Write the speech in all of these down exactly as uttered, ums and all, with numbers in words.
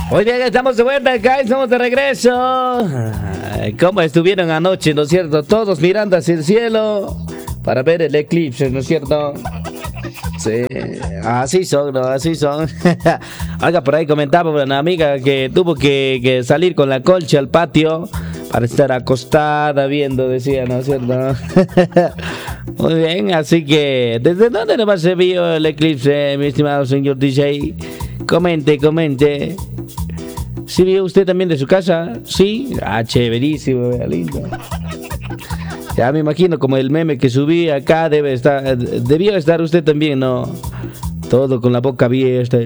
Muy bien, estamos de vuelta acá, estamos de regreso. Ay, ¿cómo estuvieron anoche, no es cierto? Todos mirando hacia el cielo para ver el eclipse, ¿no es cierto? Sí, así son, ¿no? Así son. Oiga, por ahí comentaba una amiga que tuvo que, que salir con la colcha al patio para estar acostada viendo, decía, ¿no es cierto? Muy bien, así que, ¿desde dónde nomás se vio el eclipse, mi estimado señor D J? Comente, comente. ¿Sí vio usted también de su casa? Sí. Ah, chéverísimo, vea, lindo. Ya me imagino como el meme que subí acá debe estar, debió estar usted también, ¿no? Todo con la boca abierta.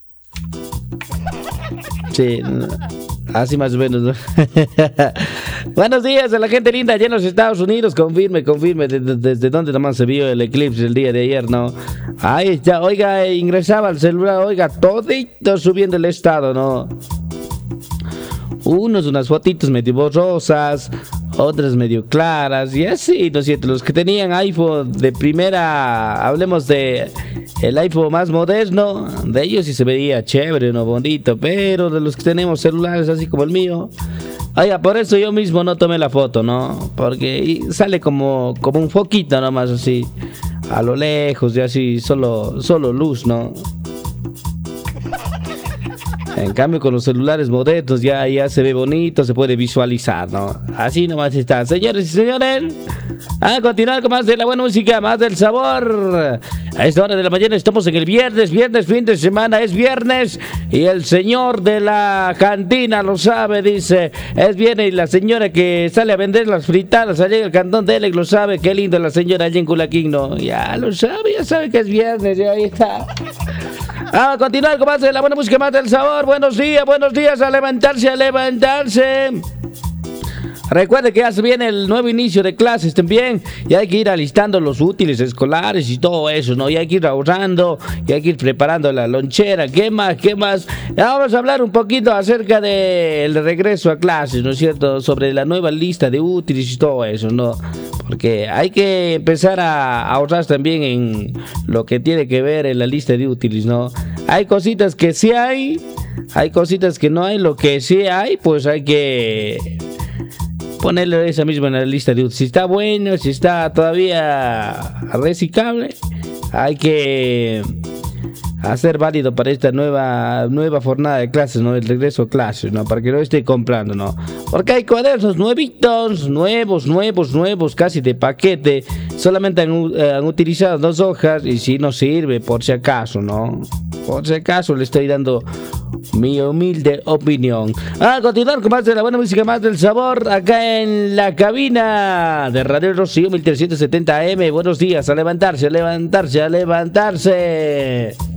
Sí, así más o menos, ¿no? Buenos días a la gente linda allá en los Estados Unidos. Confirme, confirme desde, desde dónde nomás se vio el eclipse el día de ayer, ¿no? Ahí está, oiga, ingresaba al celular, oiga, todito subiendo el estado, ¿no? Unos, unas fotitos medio borrosas, otras medio claras, y así, ¿no es cierto? Los que tenían iPhone de primera, hablemos de el iPhone más moderno, de ellos sí se veía chévere, ¿no? Bonito, pero de los que tenemos celulares así como el mío, oiga, por eso yo mismo no tomé la foto, ¿no? Porque sale como, como un foquito nomás así, a lo lejos, y así, solo, solo luz, ¿no? En cambio, con los celulares modernos ya, ya se ve bonito, se puede visualizar, ¿no? Así nomás está. Señores y señores, a continuar con más de la buena música, más del sabor. A esta hora de la mañana estamos en el viernes, viernes, fin de semana, es viernes. Y el señor de la cantina lo sabe, dice, es viernes. Y la señora que sale a vender las fritadas allá en el cantón de Elec lo sabe. Qué lindo la señora allá en Culaquín, ¿no? Ya lo sabe, ya sabe que es viernes, ya ahí está. A continuar con más de la buena música, más del sabor. Buenos días, buenos días, a levantarse, a levantarse. Recuerde que ya se viene el nuevo inicio de clases también y hay que ir alistando los útiles escolares y todo eso, ¿no? Y hay que ir ahorrando y hay que ir preparando la lonchera. ¿Qué más? ¿Qué más? Ya vamos a hablar un poquito acerca del regreso a clases, ¿no es cierto? Sobre la nueva lista de útiles y todo eso, ¿no? Porque hay que empezar a ahorrar también en lo que tiene que ver en la lista de útiles, ¿no? Hay cositas que sí hay, hay cositas que no hay. Lo que sí hay, pues hay que ponerle esa misma en la lista de útiles. Si está bueno, si está todavía reciclable, hay que hacer válido para esta nueva nueva jornada de clases, ¿no? El regreso a clases, ¿no? Para que no esté comprando, ¿no? Porque hay cuadernos nuevitos, nuevos, nuevos, nuevos, casi de paquete. Solamente han, eh, han utilizado dos hojas y si no sirve, por si acaso, ¿no? Por si acaso le estoy dando mi humilde opinión. A continuar con más de la buena música, más del sabor, acá en la cabina de Radio Rocío mil trescientos setenta A M. Buenos días, a levantarse, a levantarse, a levantarse.